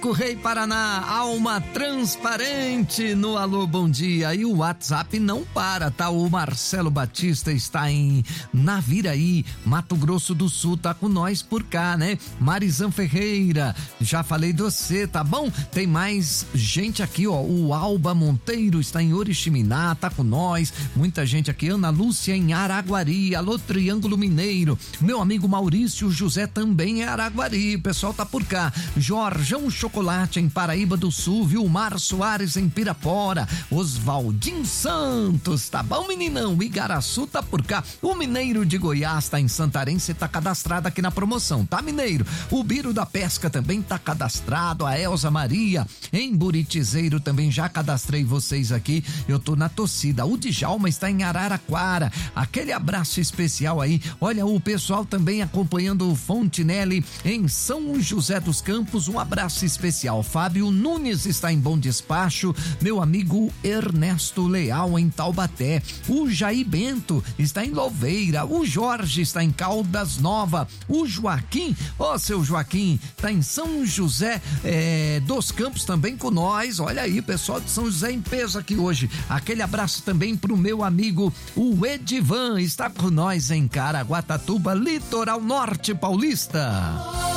Correio Paraná, alma transparente no Alô Bom Dia. E o WhatsApp não para, tá? O Marcelo Batista está em Naviraí, Mato Grosso do Sul, tá com nós por cá, né? Marizan Ferreira, já falei de você, tá bom? Tem mais gente aqui, ó, o Alba Monteiro está em Oriximiná, tá com nós. Muita gente aqui, Ana Lúcia em Araguari, alô Triângulo Mineiro. Meu amigo Maurício José também é Araguari, o pessoal tá por cá. Jorjão Chocolate em Paraíba do Sul, Vilmar Soares em Pirapora, Oswaldinho Santos, tá bom, meninão? Igaraçu tá por cá, o Mineiro de Goiás tá em Santarém, você tá cadastrado aqui na promoção, tá, Mineiro? O Biro da Pesca também tá cadastrado, a Elza Maria em Buritizeiro também já cadastrei vocês aqui, eu tô na torcida. O Djalma está em Araraquara, aquele abraço especial aí. Olha, o pessoal também acompanhando o Fontinelli em São José dos Campos, um abraço especial. Fábio Nunes está em Bom Despacho, meu amigo Ernesto Leal em Taubaté, o Jair Bento está em Louveira, o Jorge está em Caldas Nova, o Joaquim, seu Joaquim, tá em São José dos Campos também com nós. Olha aí, pessoal de São José em peso aqui hoje. Aquele abraço também pro meu amigo o Edivan, está com nós em Caraguatatuba, litoral norte paulista.